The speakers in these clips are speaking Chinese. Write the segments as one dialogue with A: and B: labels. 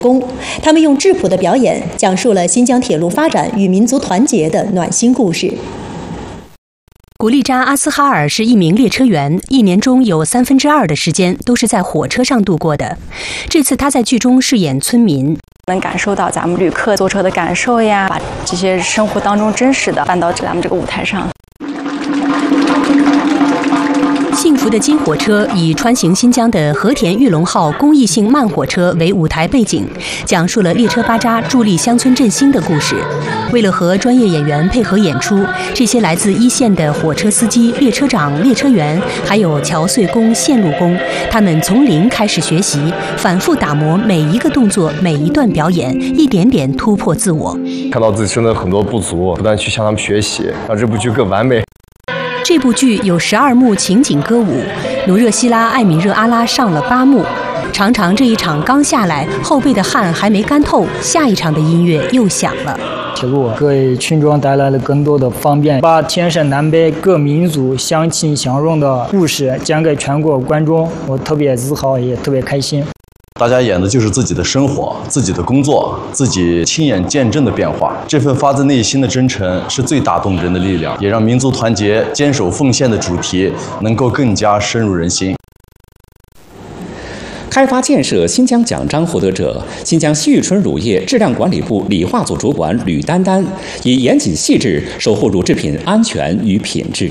A: 工，他们用质朴的表演讲述了新疆铁路发展与民族团结的暖心故事。
B: 古力扎阿斯哈尔是一名列车员，一年中有2/3的时间都是在火车上度过的。这次他在剧中饰演村民，
C: 能感受到咱们旅客坐车的感受呀，把这些生活当中真实的搬到咱们这个舞台上。
B: 幸福的金火车以穿行新疆的和田玉龙号公益性慢火车为舞台背景，讲述了列车巴扎助力乡村振兴的故事。为了和专业演员配合演出，这些来自一线的火车司机、列车长、列车员，还有桥隧工、线路工，他们从零开始学习，反复打磨每一个动作、每一段表演，一点点突破自我。
D: 看到自己身的很多不足，不断去向他们学习，让这部剧更完美。
B: 这部剧有12幕情景歌舞，努热希拉·艾米热阿拉上了8幕。常常这一场刚下来，后背的汗还没干透，下一场的音乐又响了。
E: 铁路给群众带来了更多的方便，把天山南北各民族相亲相融的故事讲给全国观众，我特别自豪，也特别开心。
F: 大家演的就是自己的生活、自己的工作、自己亲眼见证的变化。这份发自内心的真诚是最打动人的力量，也让民族团结、坚守奉献的主题能够更加深入人心。
G: 开发建设新疆奖章获得者、新疆西域纯乳业质量管理部理化组主管吕丹丹，以严谨细致守护乳制品安全与品质。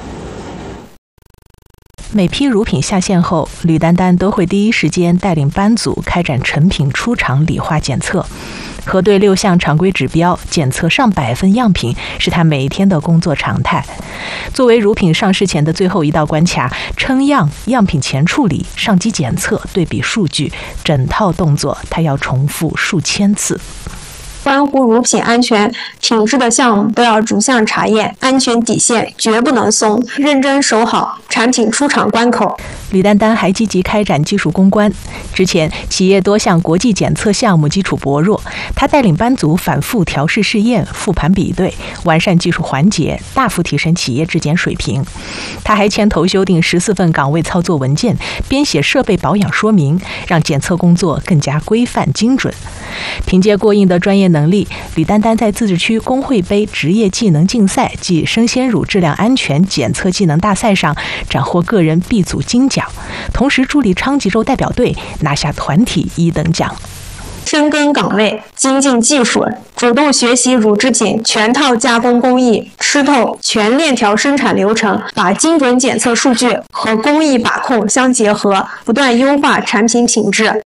H: 每批乳品下线后，吕丹丹都会第一时间带领班组开展成品出厂理化检测，核对6项常规指标，检测上百份样品，是他每一天的工作常态。作为乳品上市前的最后一道关卡，称样、样品前处理、上机检测、对比数据，整套动作他要重复数千次。
I: 关乎乳品安全品质的项目都要逐项查验，安全底线绝不能松，认真守好产品出厂关口。
H: 吕丹丹还积极开展技术攻关。之前企业多项国际检测项目基础薄弱，他带领班组反复调试试验、复盘比对，完善技术环节，大幅提升企业质检水平。他还牵头修订14份岗位操作文件，编写设备保养说明，让检测工作更加规范精准。凭借过硬的专业能力，吕丹丹在自治区工会杯职业技能竞赛暨生鲜乳质量安全检测技能大赛上斩获个人 B 组金奖，同时助力昌吉州代表队拿下团体1等奖。
I: 深耕岗位，精进技术，主动学习乳制品全套加工工艺，吃透全链条生产流程，把精准检测数据和工艺把控相结合，不断优化产品品质。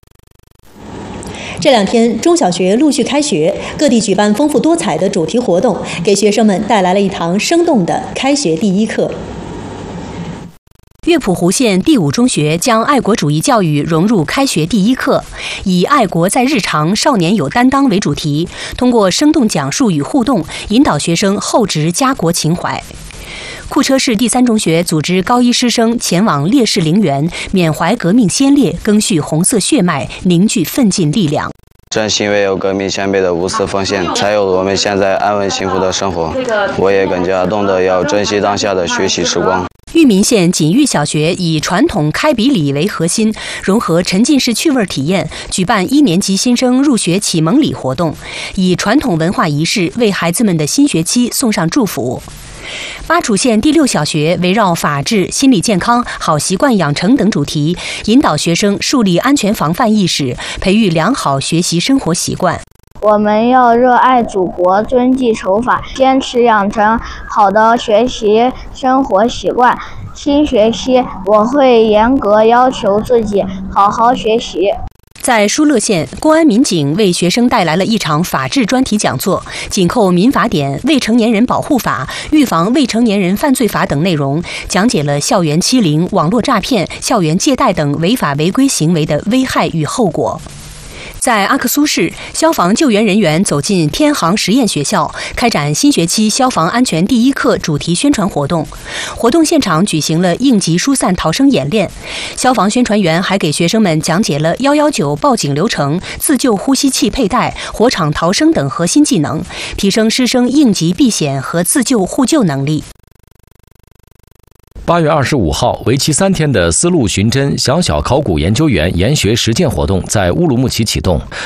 A: 这2天，中小学陆续开学，各地举办丰富多彩的主题活动，给学生们带来了一堂生动的开学第一课。
B: 乐谱湖县第5中学将爱国主义教育融入开学第一课，以“爱国在日常，少年有担当”为主题，通过生动讲述与互动，引导学生厚植家国情怀。库车市第3中学组织高1师生前往烈士陵园，缅怀革命先烈，赓续红色血脉，凝聚奋进力量。
J: 正是因为有革命前辈的无私奉献，才有我们现在安稳幸福的生活。我也更加懂得要珍惜当下的学习时光。
B: 裕民县锦玉小学以传统开笔礼为核心，融合沉浸式趣味体验，举办1年级新生入学启蒙礼活动，以传统文化仪式为孩子们的新学期送上祝福。巴楚县第6小学围绕法治、心理健康、好习惯养成等主题，引导学生树立安全防范意识，培育良好学习生活习惯。
K: 我们要热爱祖国，遵纪守法，坚持养成好的学习生活习惯。新学期我会严格要求自己，好好学习。
B: 在疏勒县，公安民警为学生带来了一场法治专题讲座，紧扣民法典、未成年人保护法、预防未成年人犯罪法等内容，讲解了校园欺凌、网络诈骗、校园借贷等违法违规行为的危害与后果。在阿克苏市，消防救援人员走进天航实验学校，开展新学期消防安全第一课主题宣传活动。活动现场举行了应急疏散逃生演练，消防宣传员还给学生们讲解了119报警流程、自救呼吸器佩戴、火场逃生等核心技能，提升师生应急避险和自救互救能力。
L: 8月25号，为期3天的丝路寻真小小考古研究员研学实践活动在乌鲁木齐启动。